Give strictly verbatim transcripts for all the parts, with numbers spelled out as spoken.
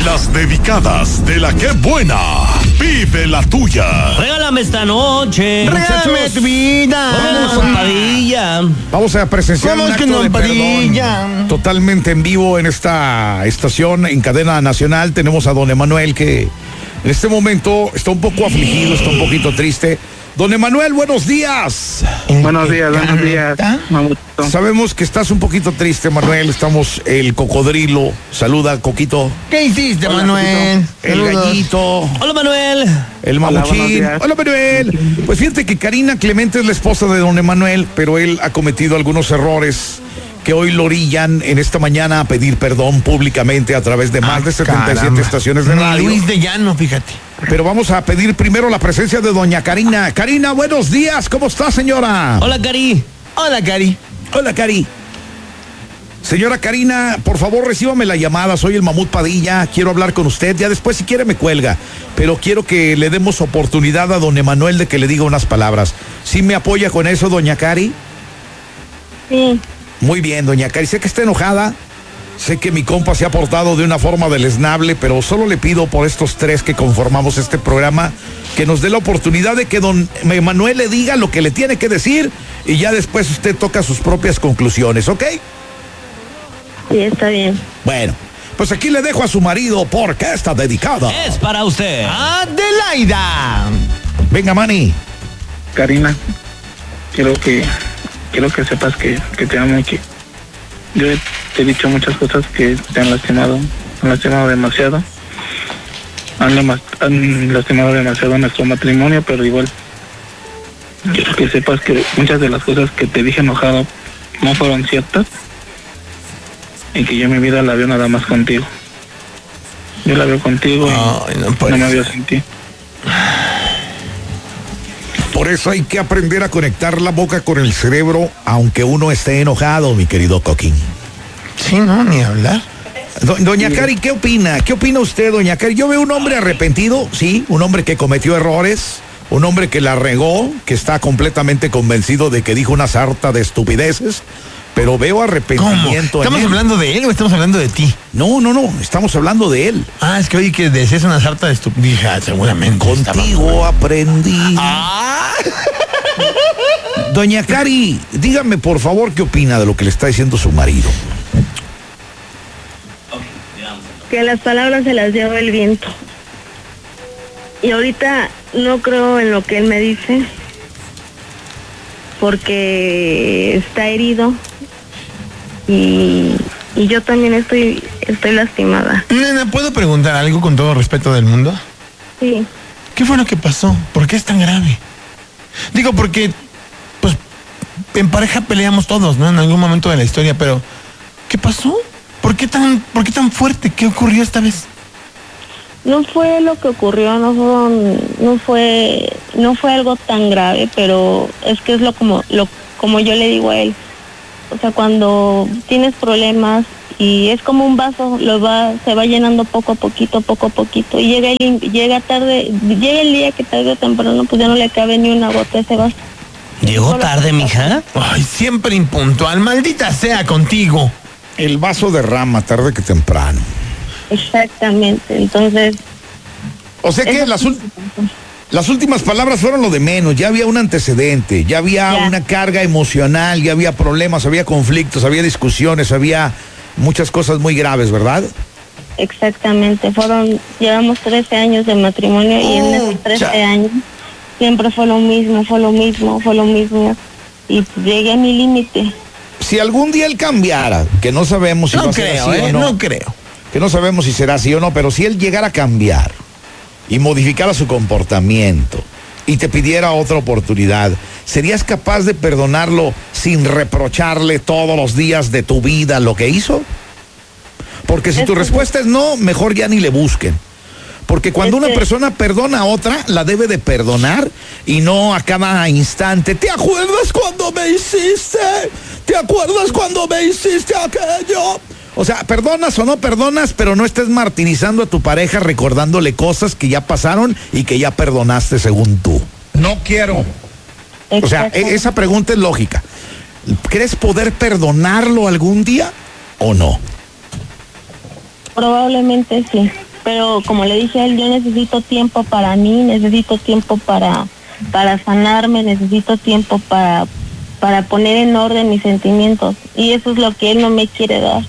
Las dedicadas de la que buena. Vive la tuya. Regálame esta noche. Regálame tu vida. Vamos a Padilla. Vamos a presenciar ¿Cómo un es que acto no, de Padilla? perdón totalmente en vivo en esta estación en cadena nacional. Tenemos a don Emanuel que en este momento está un poco afligido, está un poquito triste. Don Emanuel, buenos días. Buenos días, buenos días, Mamuto. Sabemos que estás un poquito triste, Manuel. Estamos el cocodrilo. Saluda, Coquito. ¿Qué hiciste, Hola, Manuel? El Saludos. gallito. Hola, Manuel. El Hola, buenos mamuchín. días. Hola, Manuel. Pues fíjate que Karina Clemente es la esposa de don Emanuel, pero él ha cometido algunos errores que hoy lo orillan en esta mañana a pedir perdón públicamente a través de más Ah, de setenta y siete caramba. estaciones de Ni radio. Luis de Llano, fíjate. Pero vamos a pedir primero la presencia de doña Karina. Karina, buenos días. ¿Cómo está, señora? Hola, Cari. Hola, Cari. Hola, Cari. Señora Karina, por favor, recíbame la llamada. Soy el Mamut Padilla. Quiero hablar con usted. Ya después, si quiere, me cuelga. Pero quiero que le demos oportunidad a don Emanuel de que le diga unas palabras. ¿Sí me apoya con eso, doña Cari? Sí, Muy bien, doña Cari. Sé que está enojada. Sé que mi compa se ha portado de una forma deleznable, pero solo le pido por estos tres que conformamos este programa que nos dé la oportunidad de que don Emanuel le diga lo que le tiene que decir y ya después usted toca sus propias conclusiones, ¿ok? sí, está bien. Bueno, pues aquí le dejo a su marido porque está dedicada. Es para usted. Adelaida. Venga, Manny. Karina, quiero que quiero que sepas que, que te amo y que yo te he dicho muchas cosas que te han lastimado, han lastimado demasiado, han, lama- han lastimado demasiado nuestro matrimonio, pero igual quiero que sepas que muchas de las cosas que te dije enojado no fueron ciertas y que yo mi vida la veo nada más contigo. Yo la veo contigo y Ay, no puede no me veo ser. sin ti. Por eso hay que aprender a conectar la boca con el cerebro, aunque uno esté enojado, mi querido Coquín. Sí, no, ni hablar. Do- doña Cari, ¿qué opina? ¿Qué opina usted, doña Cari? Yo veo un hombre arrepentido, sí, un hombre que cometió errores, un hombre que la regó, que está completamente convencido de que dijo una sarta de estupideces, pero veo ¿Cómo? arrepentimiento en ¿Estamos él. hablando de él o estamos hablando de ti? No, no, no, estamos hablando de él. Ah, es que oí que deseas una sarta de estupidez. Ah, seguramente. estaba- Contigo aprendí. Ah. Doña Cari, dígame por favor qué opina de lo que le está diciendo su marido. Que las palabras se las lleva el viento. Y ahorita no creo en lo que él me dice, porque está herido y, y yo también estoy, estoy lastimada. Nena, ¿puedo preguntar algo con todo respeto del mundo? Sí, ¿Qué fue lo que pasó? ¿Por qué es tan grave? Digo, porque, pues, en pareja peleamos todos, ¿no? En algún momento de la historia, pero ¿qué pasó? ¿Por qué tan, por qué tan fuerte? ¿Qué ocurrió esta vez? no fue lo que ocurrió, no fueron, no fue, no fue algo tan grave, pero es que es lo como, lo, como yo le digo a él. O sea, cuando tienes problemas y es como un vaso, lo va, se va llenando poco a poquito, poco a poquito, y llega el, llega tarde, llega el día que tarde o temprano, pues ya no le cabe ni una gota a ese vaso. ¿Llegó tarde, mija? Ay, siempre impuntual, maldita sea contigo. El vaso derrama tarde que temprano. Exactamente, entonces... O sea que eso- las, ul- las últimas palabras fueron lo de menos, ya había un antecedente, ya había Ya. una carga emocional, ya había problemas, había conflictos, había discusiones, había muchas cosas muy graves, ¿verdad? Exactamente, fueron, llevamos trece años de matrimonio y en esos trece Pucha. años siempre fue lo mismo, fue lo mismo, fue lo mismo. Y pues llegué a mi límite. Si algún día él cambiara, que no sabemos si va No a ser creo, así ¿eh? o no, No creo. que no sabemos si será así o no, pero si él llegara a cambiar y modificara su comportamiento y te pidiera otra oportunidad, ¿serías capaz de perdonarlo sin reprocharle todos los días de tu vida lo que hizo? Porque si Es tu que- respuesta es no, mejor ya ni le busquen. Porque cuando Es una que- persona perdona a otra, la debe de perdonar y no a cada instante. ¿Te acuerdas cuando me hiciste? ¿Te acuerdas cuando me hiciste aquello? O sea, perdonas o no perdonas, pero no estés martirizando a tu pareja recordándole cosas que ya pasaron y que ya perdonaste según tú. No quiero. O sea, Exacto. e- esa pregunta es lógica. ¿Crees poder perdonarlo algún día o no? Probablemente sí, pero como le dije a él, yo necesito tiempo para mí, necesito tiempo para, para sanarme, necesito tiempo para, para poner en orden mis sentimientos, y eso es lo que él no me quiere dar.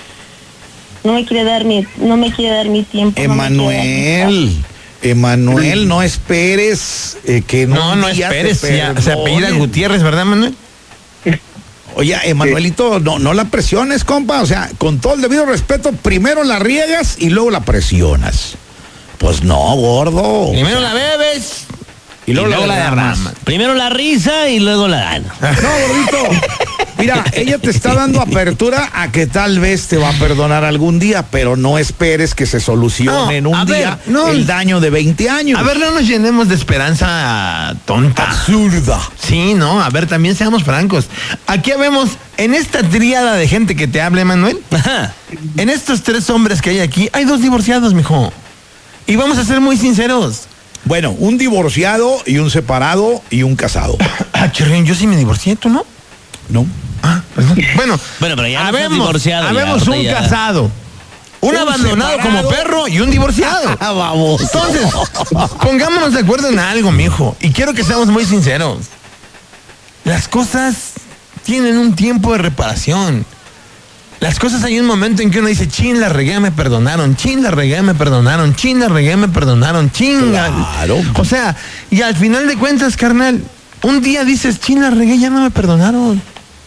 No me quiere dar mi, no me quiere dar mi tiempo. Emanuel, Emanuel, no esperes eh, que no. No, no esperes. Ya, se apellida Gutiérrez, ¿verdad, Manuel? Oye, Emanuelito, no, no la presiones, compa. O sea, con todo el debido respeto, primero la riegas y luego la presionas. Pues no, gordo. Primero la bebes y luego, y luego la derramas. Primero la risa y luego la gana. No, gordito. Mira, ella te está dando apertura a que tal vez te va a perdonar algún día, pero no esperes que se solucione No, en un a día ver, no. el daño de veinte años. A ver, no nos llenemos de esperanza tonta. Absurda. Sí, no, a ver, también seamos francos. Aquí vemos, en esta tríada de gente que te hable, Manuel, Ajá. en estos tres hombres que hay aquí, hay dos divorciados, mijo. Y vamos a ser muy sinceros. Bueno, un divorciado y un separado y un casado. Ah, chirrión, yo sí me divorcié, ¿tú no? ¿No? Ah, perdón. Bueno, Bueno, pero ya no estás habemos, divorciado, ya, habemos ahorita un ya. casado, un, Un abandonado separado. como perro y un divorciado. Ah, vamos. Entonces, pongámonos de acuerdo en algo, mijo. Y quiero que seamos muy sinceros. Las cosas tienen un tiempo de reparación. Las cosas hay un momento en que uno dice, chin, la regué, me perdonaron, chin, la regué, me perdonaron, chin, la regué, me perdonaron, chin. Claro. O sea, y al final de cuentas, carnal, un día dices, chin, la regué, ya no me perdonaron.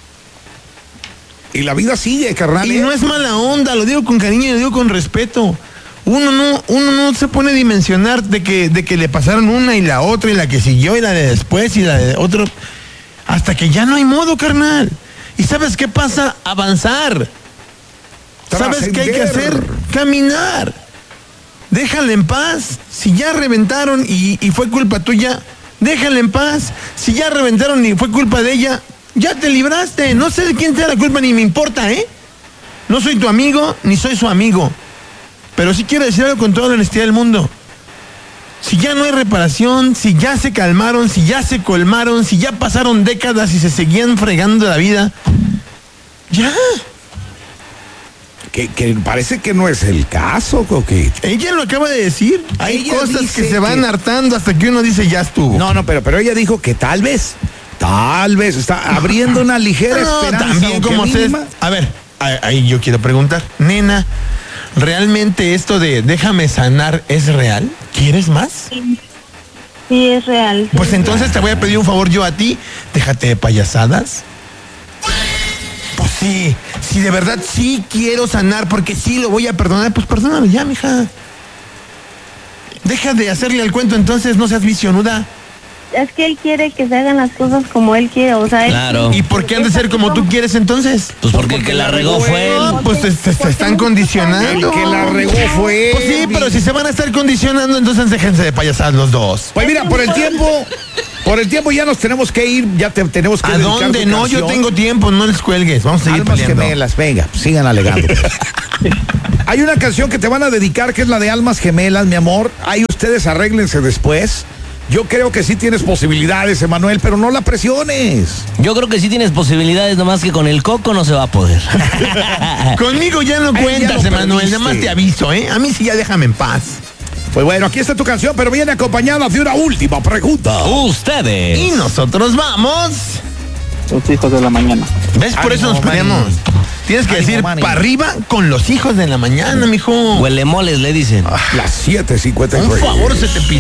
Y la vida sigue, carnal. Y no es mala onda, lo digo con cariño y lo digo con respeto. Uno no, uno no se pone a dimensionar de que, de que le pasaron una y la otra y la que siguió y la de después y la de otro. Hasta que ya no hay modo, carnal. ¿Y sabes qué pasa? Avanzar. ¿Sabes qué hay que hacer? Caminar. Déjala en paz. Si ya reventaron y, y fue culpa tuya, déjala en paz. Si ya reventaron y fue culpa de ella, ya te libraste. No sé de quién te da la culpa ni me importa, ¿eh? No soy tu amigo ni soy su amigo. Pero sí quiero decir algo con toda la honestidad del mundo. Si ya no hay reparación, si ya se calmaron, si ya se colmaron, si ya pasaron décadas y se seguían fregando la vida, ya. Que, que parece que no es el caso, Coquito. Ella lo acaba de decir. Hay Ella cosas dice que se van que- hartando hasta que uno dice ya estuvo. No, no, pero, pero ella dijo que tal vez, tal vez, está abriendo una ligera No, esperanza. también aunque como se... mínima. A ver, ahí- ahí yo quiero preguntar. Nena, ¿realmente esto de déjame sanar es real? ¿Quieres más? Sí, es real. Pues entonces te voy a pedir un favor yo a ti. Déjate de payasadas. Pues sí, si de verdad sí quiero sanar porque sí lo voy a perdonar, pues perdóname ya, mija. Deja de hacerle el cuento entonces, no seas visionuda. Es que él quiere que se hagan las cosas como él quiere, o sea, él- Claro. ¿Y por qué han de ser como tú quieres entonces? Pues porque el que la regó fue él. No, pues te, te- te están condicionando. El que la regó fue. Pues sí, pero si se van a estar condicionando, entonces déjense de payasadas los dos. Pues mira, por el tiempo, por el tiempo ya nos tenemos que ir, ya te, tenemos que ¿A dedicar dónde? tu No, yo canción. tengo tiempo, no les cuelgues. Vamos a seguir Almas peleando. gemelas, venga, sigan alegando. Hay una canción que te van a dedicar que es la de Almas Gemelas, mi amor. Ahí ustedes arréglense después. Yo creo que sí tienes posibilidades, Emanuel, pero no la presiones. Yo creo que sí tienes posibilidades, nomás que con el coco no se va a poder. Conmigo ya no Ay, cuentas, ya lo Emanuel. perdiste. Nada más te aviso, ¿eh? A mí sí ya déjame en paz. Pues bueno, aquí está tu canción, pero viene acompañada de una última pregunta. Ustedes. Y nosotros vamos. Los hijos de la mañana. ¿Ves? Por eso Ánimo, nos peleamos. Manny. Tienes que Ánimo, decir Manny. para arriba con los hijos de la mañana, mijo. Huelemoles le dicen. Las siete cincuenta y tres. Un favor se te pide.